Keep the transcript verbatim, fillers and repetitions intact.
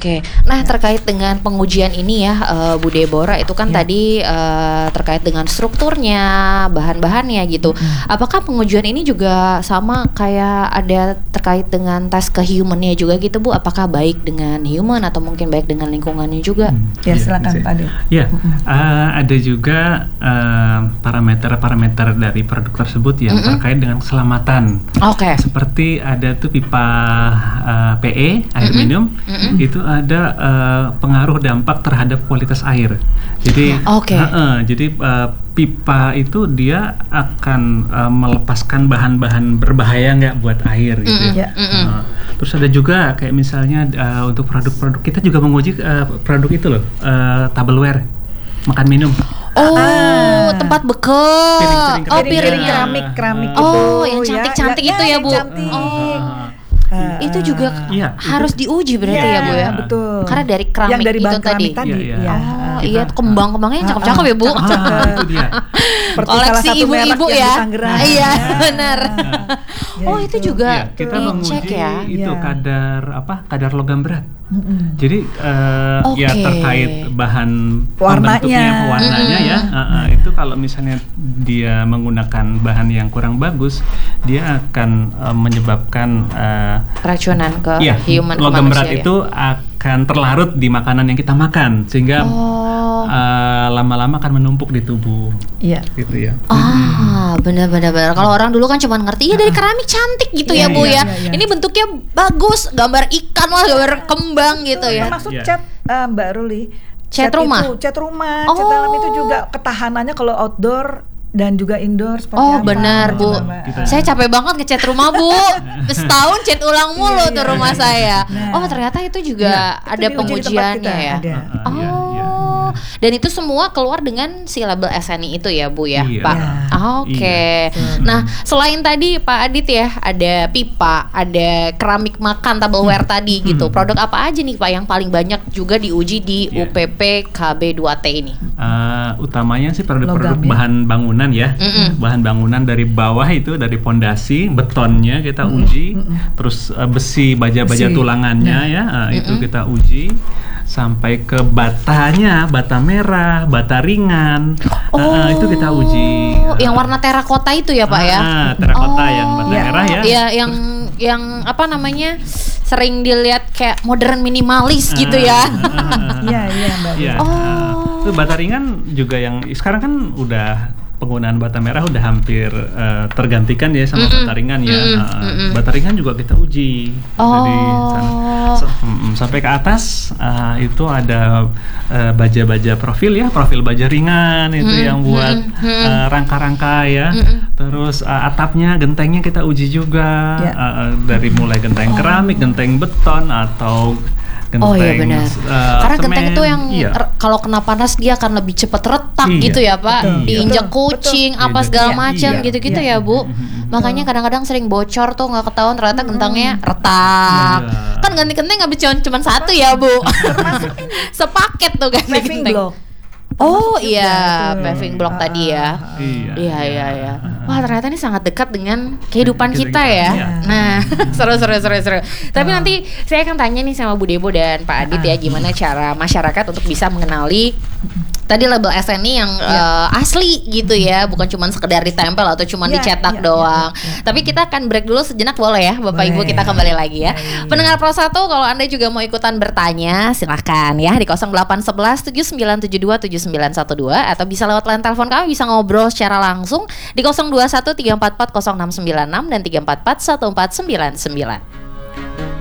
Oke, nah ya. terkait dengan pengujian ini ya uh, Bu Deborah itu kan ya. tadi uh, terkait dengan strukturnya, bahan-bahannya gitu. Hmm. Apakah pengujian ini juga sama kayak ada terkait dengan tes ke humannya juga gitu Bu? Apakah baik dengan human atau mungkin baik dengan lingkungannya juga? Hmm. Ya, ya silakan Pak Ade. Ya, hmm. uh, ada juga uh, parameter-parameter dari produk tersebut yang hmm. terkait dengan keselamatan. Oke. Okay. Seperti ada tuh pipa uh, P E air hmm. minum. Hmm. Itu ada uh, pengaruh dampak terhadap kualitas air. Jadi, okay. uh, uh, jadi uh, pipa itu dia akan uh, melepaskan bahan-bahan berbahaya nggak buat air gitu. Mm-hmm. Ya. Mm-hmm. Uh, terus ada juga kayak misalnya uh, untuk produk-produk kita juga menguji uh, produk itu loh, uh, tableware, makan minum. Oh, ah. tempat bekel. Piring-piring oh, piring keramik, keramik. Oh, itu. yang cantik-cantik ya, itu ya, Bu. Cantik. Oh. Uh, itu juga iya, harus itu, diuji berarti ya, ya Bu ya. Betul. Karena dari keramik yang dari itu tadi. tadi. Iya, iya. Oh uh, iya, kembang-kembangnya uh, cakep-cakep ya Bu. Uh, itu dia. Koleksi ibu-ibu ya. Iya, benar. Ya, oh itu, itu juga ya, kita dicek ya. Itu ya. kadar apa? Kadar logam berat. Mm-hmm. Jadi uh, okay. ya terkait bahan warnanya, warnanya mm-hmm. ya, uh, uh, itu kalau misalnya dia menggunakan bahan yang kurang bagus, dia akan uh, menyebabkan uh, keracunan ke ya, human logam berat ya? itu akan terlarut di makanan yang kita makan sehingga oh. uh, lama-lama akan menumpuk di tubuh. Iya. Gitu ya. Ah, benar-benar. Kalau orang dulu kan cuma ngerti ya dari keramik cantik gitu yeah, ya Bu yeah, ya. Yeah, yeah. Ini bentuknya bagus, gambar ikan lah, gambar kembang gitu itu ya. Maksud yeah. cat uh, Mbak Ruli. Cat, cat rumah. Itu, cat rumah, oh. cat dalam itu juga ketahanannya kalau outdoor dan juga indoor seperti oh, apa? Oh benar Bu. Kita. Saya capek banget ngecat rumah Bu. Setahun cat ulang mulu tuh rumah saya. Nah. Oh ternyata itu juga ya, ada itu pengujiannya ya. Ada. Oh. Ya, ya. Dan itu semua keluar dengan si label S N I itu ya Bu ya, iya. Pak. Ya. Oke. Okay. Iya. Nah selain tadi Pak Adit ya ada pipa, ada keramik makan, tableware hmm. tadi gitu. Hmm. Produk apa aja nih Pak yang paling banyak juga diuji di yeah. U P P K B dua T ini? Uh, utamanya sih produk-produk Logam, bahan ya? bangunan ya, Mm-mm. bahan bangunan dari bawah itu dari pondasi, betonnya kita Mm-mm. uji, Mm-mm. terus uh, besi baja-baja besi. tulangannya nah. ya uh, itu kita uji. Sampai ke batanya, bata merah, bata ringan, oh, uh, itu kita uji. Yang warna terakota itu ya Pak uh, ya? Terakota oh, yang bata ya. merah ya. Iya, yang Terus, yang apa namanya sering dilihat kayak modern minimalis uh, gitu ya. Iya uh, iya Mbak. Ya, oh. Uh, bata ringan juga yang sekarang kan udah penggunaan bata merah udah hampir uh, tergantikan ya sama mm-mm. bata ringan ya. Mm-mm. Uh, bata ringan juga kita uji. Oh. Jadi sana, so, um, sampai ke atas uh, itu ada uh, baja-baja profil ya, profil baja ringan itu mm-hmm. yang buat uh, rangka-rangka ya. Mm-hmm. Terus uh, atapnya, gentengnya kita uji juga yeah. uh, dari mulai genteng oh. keramik, genteng beton atau genteng, oh iya benar. Uh, Karena semen, genteng itu yang iya. r- kalau kena panas dia akan lebih cepat retak iya. gitu ya Pak. Betul. Diinjak betul. kucing, betul. apa segala iya. macam iya. gitu-gitu iya. ya Bu. Betul. Makanya kadang-kadang sering bocor tuh nggak ketahuan ternyata gentengnya retak. Iya. Kan ganti genteng nggak bisa cuma satu ya Bu. Sepaket tuh ganti genteng. Oh iya, paving block uh, tadi ya. Iya, iya, iya, iya. Wah ternyata ini sangat dekat dengan kehidupan kita, kita ya. Iya. Nah, seru, seru, seru, seru. Tapi uh. nanti saya akan tanya nih sama Bu Debo dan Pak Adit uh. ya, gimana cara masyarakat untuk bisa mengenali tadi label S N I yang yeah. uh, asli gitu ya, bukan cuma sekedar ditempel atau cuma yeah, dicetak yeah, doang. Yeah, yeah, yeah. Tapi kita akan break dulu sejenak boleh ya, Bapak boleh. Ibu, kita kembali lagi ya. Yeah, Pendengar Pro satu, kalau Anda juga mau ikutan bertanya, silahkan ya di nol delapan satu satu tujuh sembilan tujuh dua tujuh sembilan satu dua atau bisa lewat line telepon kami, bisa ngobrol secara langsung di nol dua satu tiga empat empat nol enam sembilan enam dan tiga empat empat satu empat sembilan sembilan.